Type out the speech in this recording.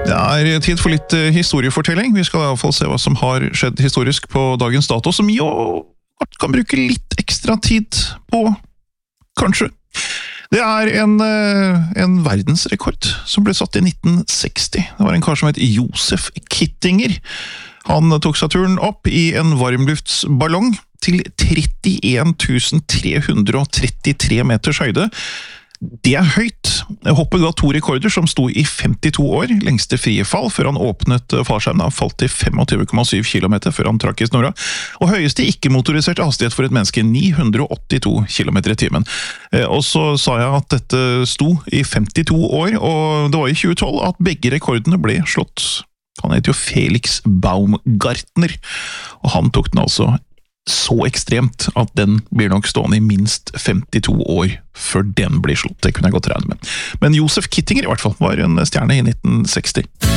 Det tid for litt historiefortelling. Vi skal I hvert fall se hva som har skjedd historisk på dagens dato, som jo kan bruke litt ekstra tid på, kanskje. Det en verdensrekord som ble satt I 1960. Det var en kar som het Josef Kittinger. Han tok seg turen opp I en varmluftsballong til 31 333 meters høyde. Det høyt. Hoppet ga 2 rekorder som sto I 52 år, lengste frie fall, før han åpnet fallskjermen. Han falt til 25,7 kilometer før han trakk I snora. Og høyeste ikke-motorisert hastighet for et menneske, 982 kilometer I timen. Og så sa jeg at dette sto I 52 år, og det var I 2012 at begge rekordene ble slått. Han heter jo Felix Baumgartner, og han tok den altså så ekstremt at den blir nok stående I minst 52 år før den blir slått. Det kunne jeg godt regne med. Men Josef Kittinger I hvert fall var en stjerne I 1960.